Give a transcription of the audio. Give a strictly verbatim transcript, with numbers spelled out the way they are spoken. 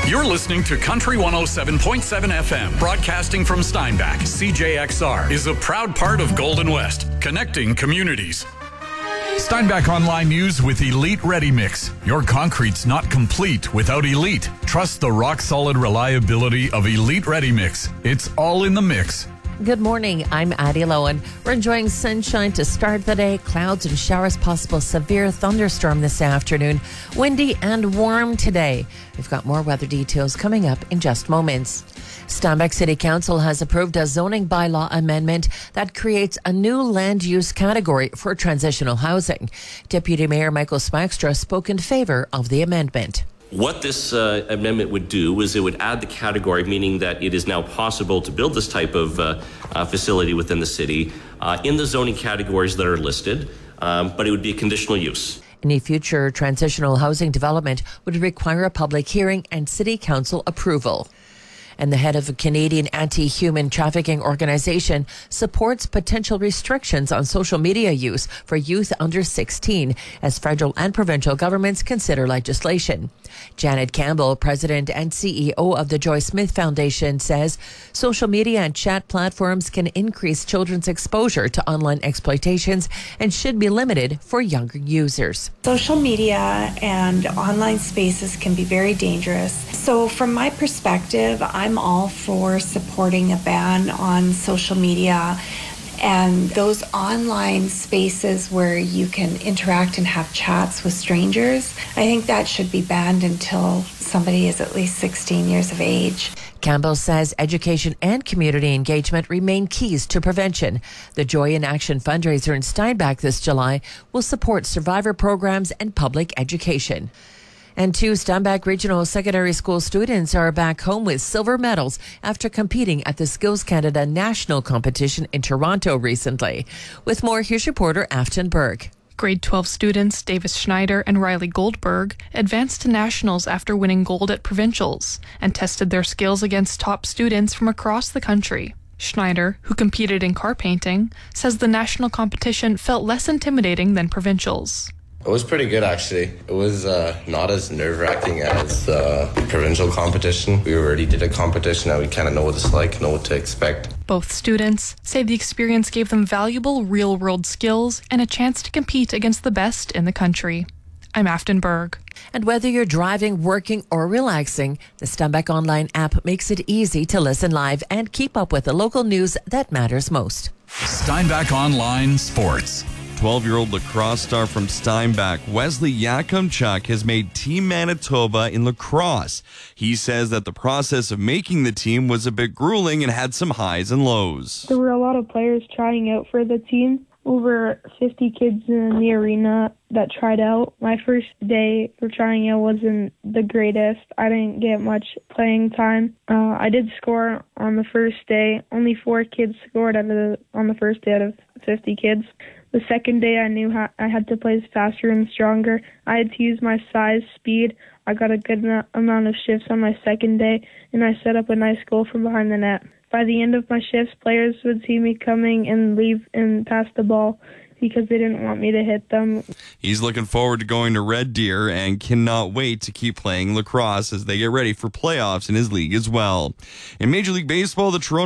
You're listening to Country one oh seven point seven F M, broadcasting from Steinbach. C J X R is a proud part of Golden West, connecting communities. Steinbach Online News with Elite Ready Mix. Your concrete's not complete without Elite. Trust the rock-solid reliability of Elite Ready Mix. It's all in the mix. Good morning. I'm Addie Lowen. We're enjoying sunshine to start the day. Clouds and showers, possible severe thunderstorm this afternoon. Windy and warm today. We've got more weather details coming up in just moments. Steinbach City Council has approved a zoning bylaw amendment that creates a new land use category for transitional housing. Deputy Mayor Michael Smakstra spoke in favor of the amendment. What this uh, amendment would do is it would add the category, meaning that it is now possible to build this type of uh, uh, facility within the city uh, in the zoning categories that are listed, um, but it would be a conditional use. Any future transitional housing development would require a public hearing and city council approval. And the head of a Canadian anti-human trafficking organization supports potential restrictions on social media use for youth under sixteen as federal and provincial governments consider legislation. Janet Campbell, president and C E O of the Joy Smith Foundation, says social media and chat platforms can increase children's exposure to online exploitations and should be limited for younger users. Social media and online spaces can be very dangerous. So from my perspective, I'm I'm all for supporting a ban on social media and those online spaces where you can interact and have chats with strangers. I think that should be banned until somebody is at least sixteen years of age. Campbell says education and community engagement remain keys to prevention. The Joy in Action fundraiser in Steinbach this July will support survivor programs and public education. And two Steinbach Regional Secondary School students are back home with silver medals after competing at the Skills Canada National Competition in Toronto recently. With more, here's reporter Afton Berg. Grade twelve students Davis Schneider and Riley Goldberg advanced to nationals after winning gold at provincials and tested their skills against top students from across the country. Schneider, who competed in car painting, says the national competition felt less intimidating than provincials. It was pretty good, actually. It was uh, not as nerve-wracking as the uh, provincial competition. We already did a competition and we kind of know what it's like, know what to expect. Both students say the experience gave them valuable real-world skills and a chance to compete against the best in the country. I'm Afton Berg. And whether you're driving, working, or relaxing, the Steinbach Online app makes it easy to listen live and keep up with the local news that matters most. Steinbach Online Sports. twelve-year-old lacrosse star from Steinbach, Wesley Yakumchuk, has made Team Manitoba in lacrosse. He says that the process of making the team was a bit grueling and had some highs and lows. There were a lot of players trying out for the team. Over fifty kids in the arena that tried out. My first day for trying out wasn't the greatest. I didn't get much playing time. Uh, I did score on the first day. Only four kids scored out of the, on the first day out of fifty kids. The second day, I knew how I had to play faster and stronger. I had to use my size, speed. I got a good amount of shifts on my second day, and I set up a nice goal from behind the net. By the end of my shifts, players would see me coming and leave and pass the ball because they didn't want me to hit them. He's looking forward to going to Red Deer and cannot wait to keep playing lacrosse as they get ready for playoffs in his league as well. In Major League Baseball, the Toronto